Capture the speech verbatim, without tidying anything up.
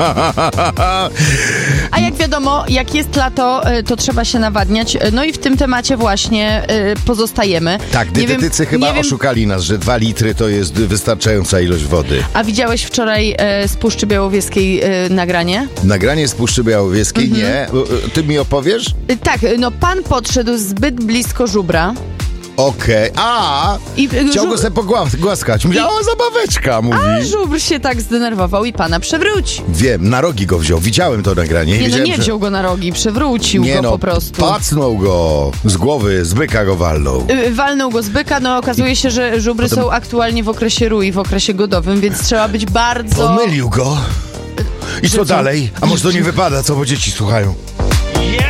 A jak wiadomo, jak jest lato, to trzeba się nawadniać. No i w tym temacie właśnie pozostajemy. Tak, dietetycy nie wiem, chyba nie wiem, oszukali nas, że dwa litry to jest wystarczająca ilość wody. A widziałeś wczoraj e, z Puszczy Białowieskiej e, nagranie? Nagranie z Puszczy Białowieskiej? Mhm. Nie. Ty mi opowiesz? E, tak, no pan podszedł zbyt blisko żubra. Okej. Okay. A! I, Chciał żu- go sobie pogłaskać. Mówiła, o, zabaweczka, mówi. A żubr się tak zdenerwował i pana przewrócił. Wiem, na rogi go wziął. Widziałem to nagranie. Nie, no Wiedziałem, nie że... wziął go na rogi, przewrócił nie, go no, po prostu. pacnął go z głowy, z byka go walnął. Y, walnął go z byka, no okazuje się, że żubry Potem... są aktualnie w okresie rui, w okresie godowym, więc trzeba być bardzo... Pomylił go. I co, co dalej? A może to nie wypada, co, bo dzieci słuchają.